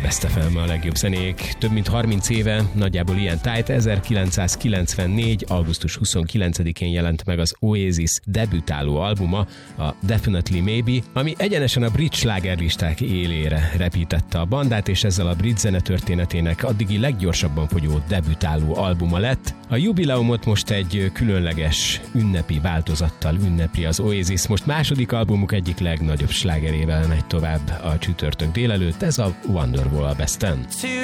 Best FM, a legjobb zenék. Több mint 30 éve, nagyjából ilyen tájt, 1994. augusztus 29-én jelent meg az Oasis debütáló albuma, a Definitely Maybe, ami egyenesen a brit slágerlisták élére repítette a bandát, és ezzel a brit zene történetének addigi leggyorsabban fogyó debütáló albuma lett. A jubileumot most egy különleges ünnepi változattal ünnepli az Oasis. Most második albumuk egyik legnagyobb slágerével megy tovább a csütörtök délelőtt, ez a Wonderwall a Besten.